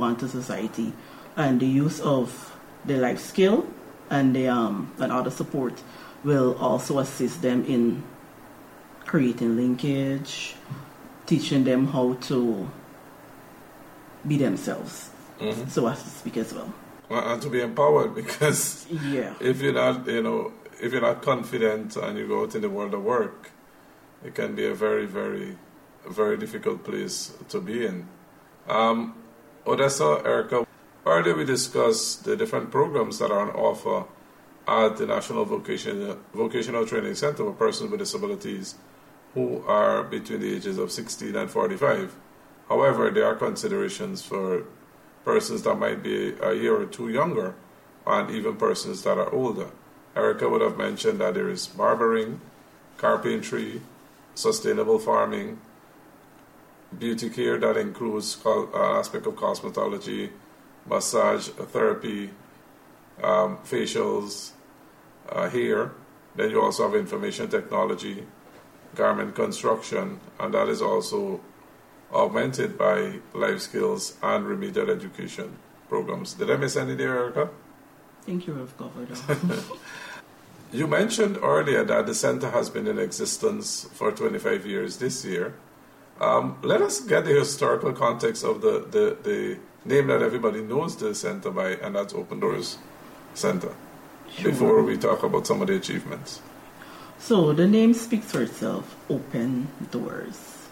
onto society. And the use of the life skill and the and other support will also assist them in creating linkage, teaching them how to be themselves, so as to speak as well. And to be empowered, because Yeah. if you're not, if you're not confident and you go out in the world of work, it can be a very, very, very difficult place to be in. Odessa, Erica, earlier we discussed the different programs that are on offer at the National Vocational Training Center for persons with disabilities who are between the ages of 16 and 45. However, there are considerations for persons that might be a year or two younger, and even persons that are older. Erica would have mentioned that there is barbering, carpentry, sustainable farming, beauty care that includes an aspect of cosmetology, massage therapy, facials, hair. Then you also have information technology, garment construction, and that is also augmented by life skills and remedial education programs. Did I miss any there, Erica? I think you have covered all. You mentioned earlier that the center has been in existence for 25 years this year. Let us get the historical context of the name that everybody knows the center by, and that's Open Doors Center, before we talk about some of the achievements. So the name speaks for itself, Open Doors.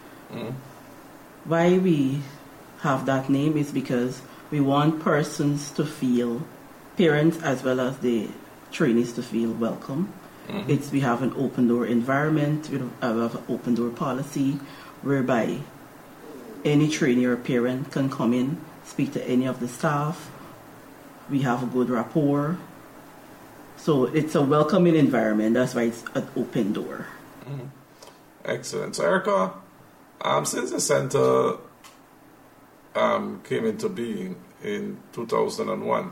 Why we have that name is because we want persons to feel, parents as well as the trainees to feel welcome. We have an open door environment, we have an open door policy whereby any trainee or parent can come in, speak to any of the staff. We have a good rapport. So it's a welcoming environment. That's why it's an open door. Excellent. So Erica, since the center came into being in 2001,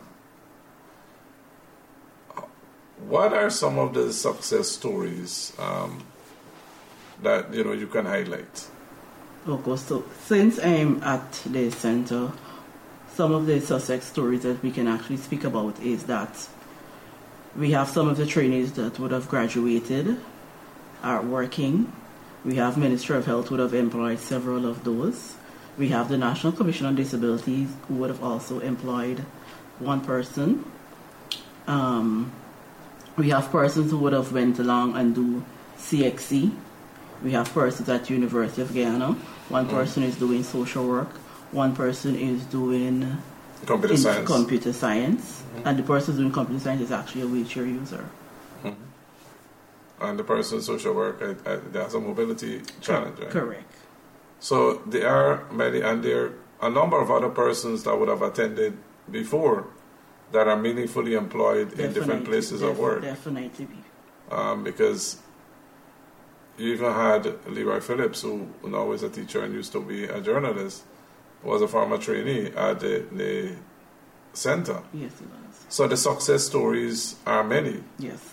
what are some of the success stories that you can highlight? Okay, so since I'm at the center, some of the success stories that we can actually speak about is that we have some of the trainees that would have graduated, are working. We have Ministry of Health would have employed several of those. We have the National Commission on Disabilities who would have also employed one person. We have persons who would have went along and do CXC. We have persons at University of Guyana. One person is doing social work. One person is doing computer science. And the person doing computer science is actually a wheelchair user. And the person in social work has a mobility challenge, right? Correct. So there are many, and there are a number of other persons that would have attended before that are meaningfully employed in different places of work. Definitely. Because you even had Leroy Phillips, who now is a teacher and used to be a journalist, was a former trainee at the center. Yes, he was. So the success stories are many. Yes.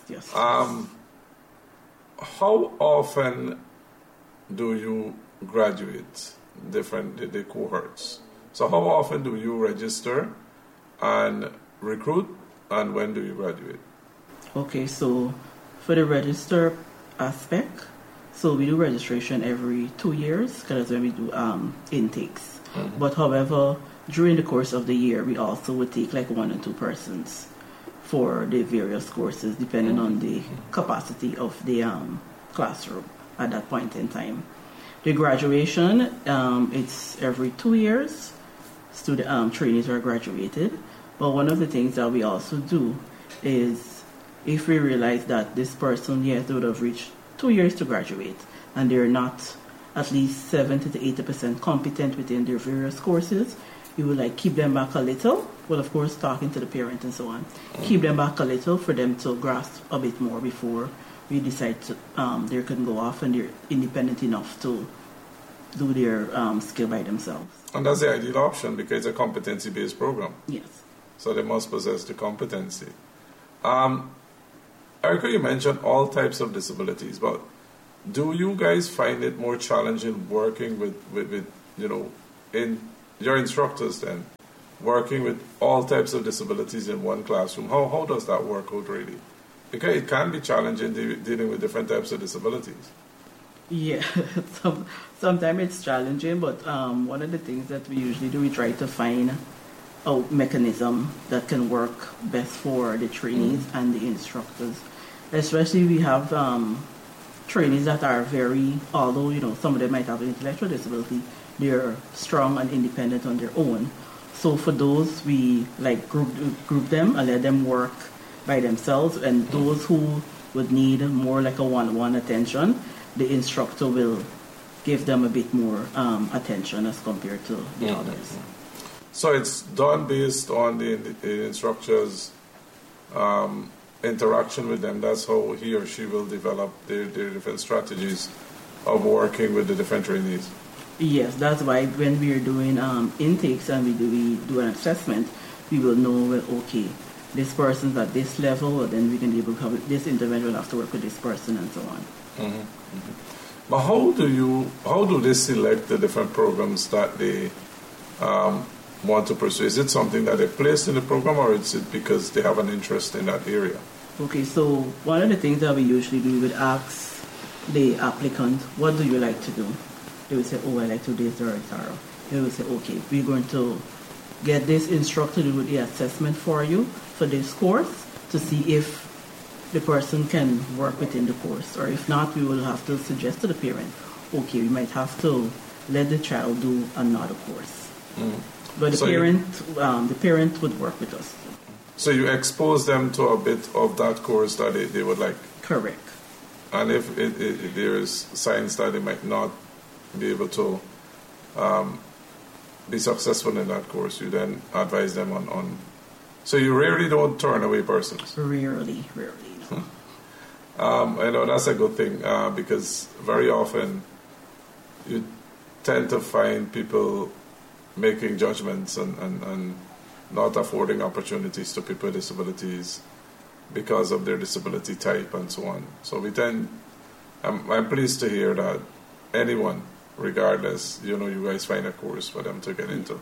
How often do you graduate the cohorts? So how often do you register and recruit, and when do you graduate? Okay, so for the register aspect, so we do registration every 2 years, because when we do intakes. But however, during the course of the year, we also would take like 1 or 2 persons for the various courses, depending on the capacity of the classroom at that point in time. The graduation, it's every 2 years. Trainees are graduated. But one of the things that we also do is, if we realize that this person, yes, they would have reached 2 years to graduate, and they're not at least 70 to 80% competent within their various courses, we would keep them back a little. Well, of course, talking to the parent and so on. Keep them back a little for them to grasp a bit more before we decide to, they can go off and they're independent enough to do their skill by themselves. And that's the ideal option, because it's a competency-based program. Yes. So they must possess the competency. Erica, you mentioned all types of disabilities, but do you guys find it more challenging working with in your instructors then working with all types of disabilities in one classroom. How does that work out really? Because it can be challenging dealing with different types of disabilities. Yeah, sometimes it's challenging, but one of the things that we usually do, we try to find a mechanism that can work best for the trainees and the instructors. Especially we have trainees that are although some of them might have an intellectual disability, they're strong and independent on their own. So for those, we group them and let them work by themselves, and those who would need more like a one-on-one attention, the instructor will give them a bit more attention as compared to the others. So it's done based on the instructor's interaction with them. That's how he or she will develop their different strategies of working with the different trainees. Yes, that's why when we are doing intakes and we do an assessment, we will know, well, okay, this person's at this level, then we can be able to have this individual have to work with this person and so on. But how do they select the different programs that they want to pursue? Is it something that they place in the program, or is it because they have an interest in that area? Okay, so one of the things that we usually do, we would ask the applicant, what do you like to do? They would say, oh, I like to do this or that. They would say, okay, we're going to get this instructor to do the assessment for you for this course to see if the person can work within the course, or if not, we will have to suggest to the parent, okay, we might have to let the child do another course. But the parent would work with us. So you expose them to a bit of that course that they would like? Correct. And if there is signs that they might not be able to be successful in that course, you then advise them on. So you rarely don't turn away persons? Rarely. I know that's a good thing because very often you tend to find people making judgments and not affording opportunities to people with disabilities because of their disability type and so on. So I'm pleased to hear that anyone, regardless, you guys find a course for them to get into.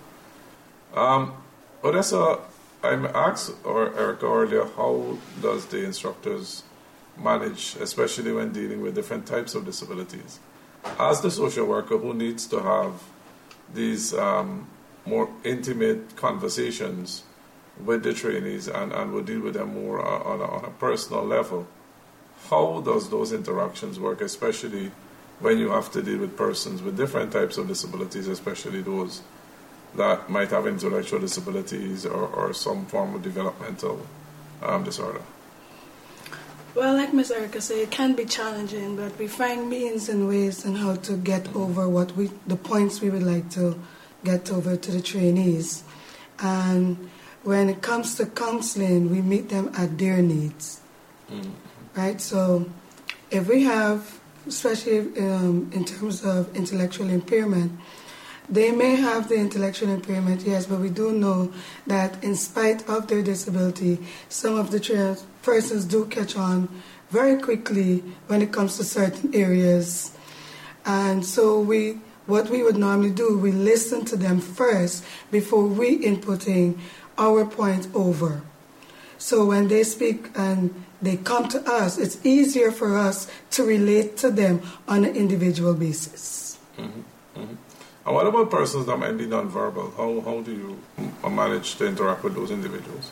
Odessa, I'm asked Erica earlier, how does the instructors manage, especially when dealing with different types of disabilities? As the social worker who needs to have these more intimate conversations with the trainees and will deal with them more on a personal level, how does those interactions work, especially when you have to deal with persons with different types of disabilities, especially those that might have intellectual disabilities or some form of developmental disorder? Well, like Ms. Erica said, it can be challenging, but we find means and ways on how to get over the points we would like to get over to the trainees. And when it comes to counseling, we meet them at their needs. Right? So if we have, especially in terms of intellectual impairment, they may have the intellectual impairment, yes, but we do know that in spite of their disability, some of the persons do catch on very quickly when it comes to certain areas. And so what we would normally do, we listen to them first before we inputting our point over. So when they speak and they come to us, it's easier for us to relate to them on an individual basis. And what about persons that might be nonverbal? How do you manage to interact with those individuals?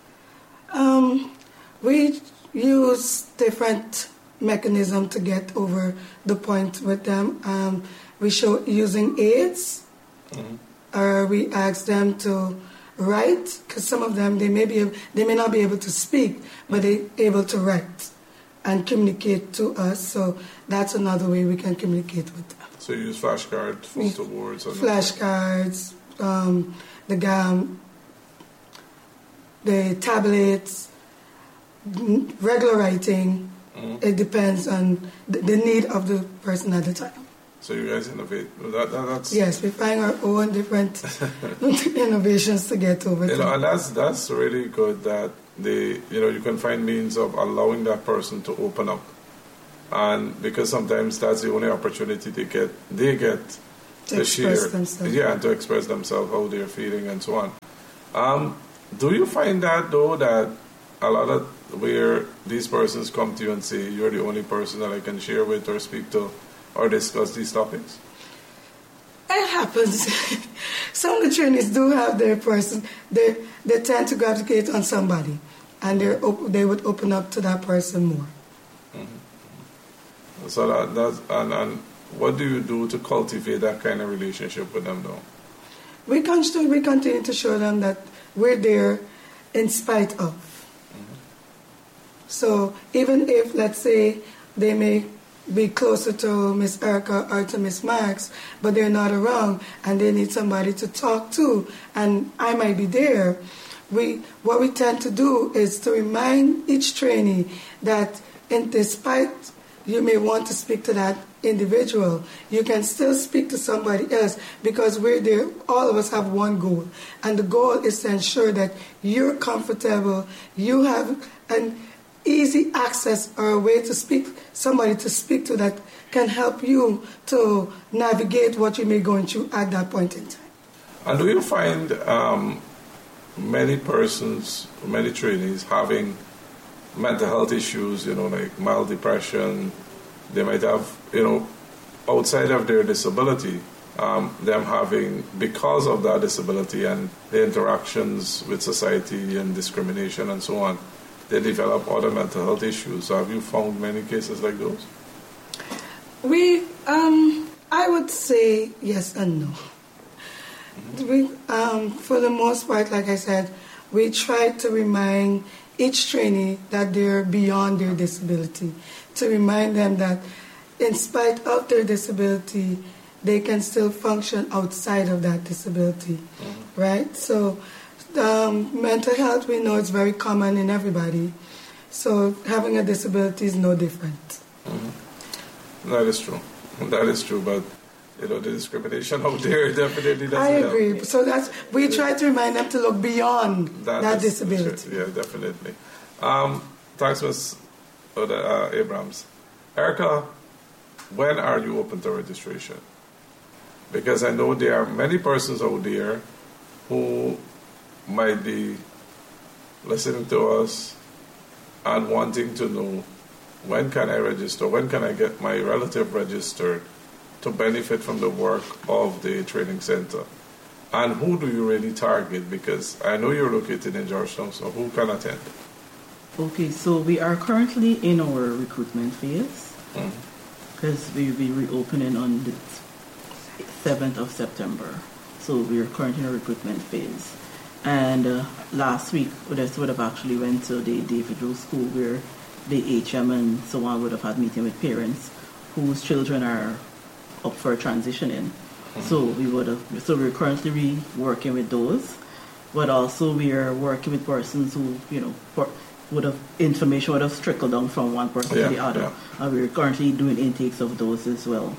We use different mechanisms to get over the point with them. We show using aids, or we ask them to write, because some of them they may not be able to speak, but they're able to write and communicate to us. So that's another way we can communicate with them. So you use flashcards, photo boards? Flashcards, the tablets, regular writing. It depends on the need of the person at the time. So you guys innovate. That's yes, we find our own different innovations to get over. And that's really good that you can find means of allowing that person to open up. And because sometimes that's the only opportunity they get to share themselves. Yeah, and to express themselves, how they're feeling and so on. Do you find that, though, that a lot of where these persons come to you and say, you're the only person that I can share with or speak to or discuss these topics? It happens. Some of the trainees do have their person. They tend to gravitate on somebody, and they would open up to that person more. Mm-hmm. So and what do you do to cultivate that kind of relationship with them, though? We continue to show them that we're there in spite of. Mm-hmm. So even if, let's say, they may be closer to Miss Erica or to Miss Max, but they're not around and they need somebody to talk to, and I might be there, what we tend to do is to remind each trainee that despite you may want to speak to that individual, you can still speak to somebody else, because we're there, all of us have one goal, and the goal is to ensure that you're comfortable, you have an easy access or a way to somebody to speak to that can help you to navigate what you may be going through at that point in time. And do you find many trainees having mental health issues, like mild depression? They might have, outside of their disability, them having, because of that disability and the interactions with society and discrimination and so on, they develop other mental health issues. So have you found many cases like those? I would say yes and no. Mm-hmm. For the most part, like I said, we try to remind each trainee that they're beyond their disability, to remind them that in spite of their disability, they can still function outside of that disability, mm-hmm. right? So mental health, we know it's very common in everybody. So having a disability is no different. Mm-hmm. That is true. That is true, but the discrimination out there definitely doesn't I agree. help. So we try to remind them to look beyond that disability. Yeah, definitely. Thanks, Ms. Abrams. Erica, when are you open to registration? Because I know there are many persons out there who might be listening to us and wanting to know, when can I register? When can I get my relative registered to benefit from the work of the training center? And who do you really target? Because I know you're located in Georgetown, so who can attend? Okay, so we are currently in our recruitment phase, because we'll be reopening on the 7th of September. So we are currently in a recruitment phase. And last week, we would have actually went to the David Rose School, where the HM and so on would have had meeting with parents whose children are up for transitioning. So we're currently working with those, but also we are working with persons who, information would have trickled down from one person to the other. Yeah. And we're currently doing intakes of those as well.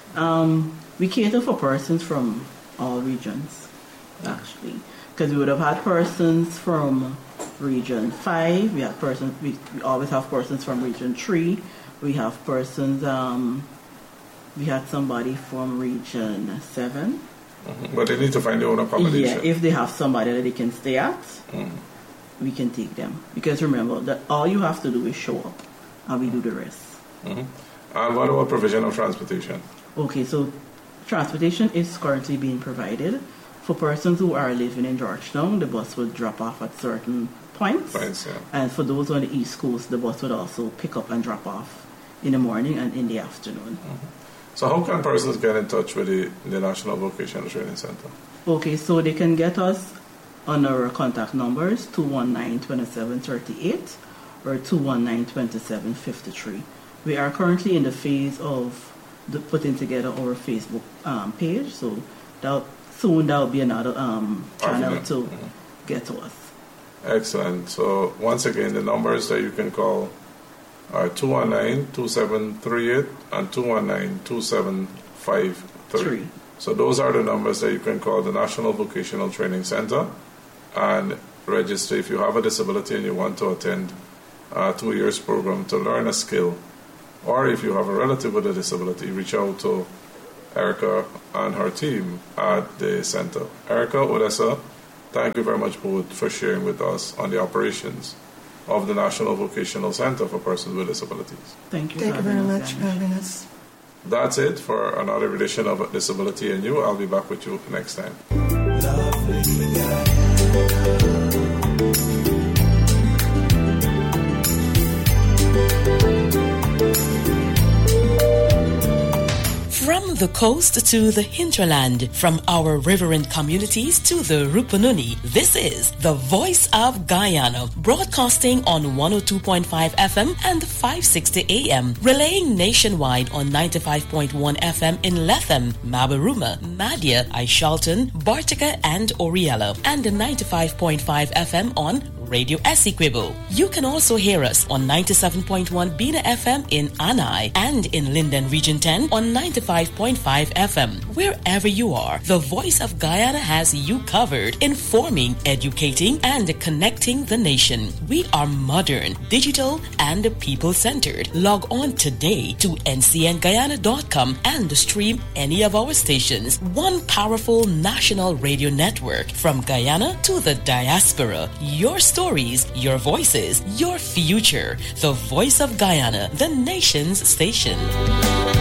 We cater for persons from all regions, actually, because we would have had persons from Region 5, we always have persons from Region 3, we have persons, we had somebody from Region 7. Mm-hmm. But they need to find their own accommodation. Yeah, if they have somebody that they can stay at, we can take them. Because remember, that all you have to do is show up, and we do the rest. Mm-hmm. And what about provision of transportation? Okay, so transportation is currently being provided. For persons who are living in Georgetown, the bus will drop off at certain points. Yeah. And for those on the East Coast, the bus would also pick up and drop off in the morning and in the afternoon. Mm-hmm. So how can persons get in touch with the National Vocational Training Center? Okay, so they can get us on our contact numbers, 219-2738 or 219-2753. We are currently in the phase of putting together our Facebook page, so soon there will be another channel to get to us. Excellent. So once again, the numbers that you can call are 219-2738 and 219-2753. So those are the numbers that you can call the National Vocational Training Center and register if you have a disability and you want to attend a 2 years program to learn a skill. Or if you have a relative with a disability, reach out to Erica and her team at the center. Erica, Odessa, Thank you very much both for sharing with us on the operations of the National Vocational Center for Persons with Disabilities. Thank you. Thank you very much for having us. That's it for another edition of Disability and You. I'll be back with you next time. From the coast to the hinterland, from our riverine communities to the Rupununi, this is the Voice of Guyana, broadcasting on 102.5 FM and 560 AM, relaying nationwide on 95.1 FM in Lethem, Mabaruma, Madia, Aishalton, Bartica, and Oriella, and 95.5 FM on Radio Essequibo. You can also hear us on 97.1 Bina FM in Anai and in Linden Region 10 on 95.5 FM. Wherever you are, the Voice of Guyana has you covered, informing, educating, and connecting the nation. We are modern, digital, and people-centered. Log on today to ncnguyana.com and stream any of our stations. One powerful national radio network from Guyana to the diaspora. Your stories, your voices, your future. The Voice of Guyana, the nation's station.